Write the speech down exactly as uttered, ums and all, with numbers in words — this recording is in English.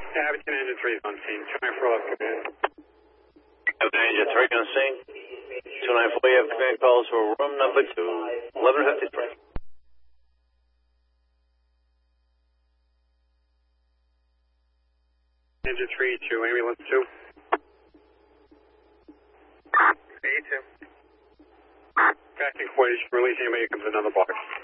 Abington Engine three is on scene. two nine four, left command. Abington Engine three on scene. two nine four, you have command calls for room number two, eleven fifty-three. Engine three, two, ambulance two. A two. Back in quarters, release anybody who comes in another box.